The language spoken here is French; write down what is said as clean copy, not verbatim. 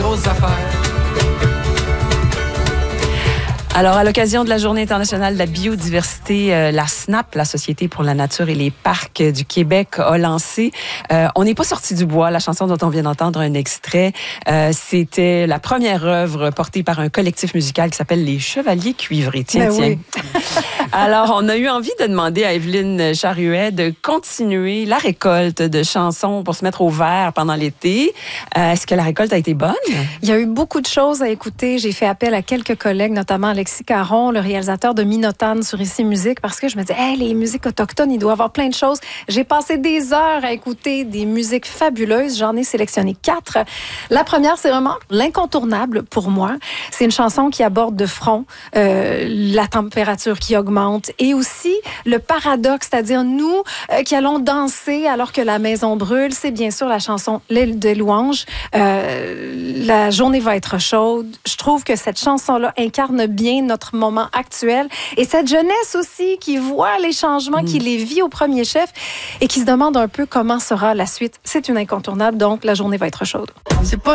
grosses affaires. Alors, à l'occasion de la Journée internationale de la biodiversité, la SNAP, la Société pour la nature et les parcs du Québec, a lancé On n'est pas sorti du bois, la chanson dont on vient d'entendre un extrait. C'était la première œuvre portée par un collectif musical qui s'appelle Les Chevaliers Cuivrés. Tiens. Oui. Alors, on a eu envie de demander à Evelyne Charruet de continuer la récolte de chansons pour se mettre au vert pendant l'été. Est-ce que la récolte a été bonne? Il y a eu beaucoup de choses à écouter. J'ai fait appel à quelques collègues, notamment Alexis Caron, le réalisateur de Minotane sur Ici Musique, parce que je me disais, hey, les musiques autochtones, il doit y avoir plein de choses. J'ai passé des heures à écouter des musiques fabuleuses. J'en ai sélectionné 4. La première, c'est vraiment l'incontournable pour moi. C'est une chanson qui aborde de front la température qui augmente et aussi le paradoxe, c'est-à-dire nous qui allons danser alors que la maison brûle. C'est bien sûr la chanson L'île de louanges. La journée va être chaude. Je trouve que cette chanson-là incarne bien notre moment actuel et cette jeunesse aussi qui voit les changements, qui les vit au premier chef et qui se demande un peu comment sera la suite. C'est une incontournable, donc la journée va être chaude. C'est pas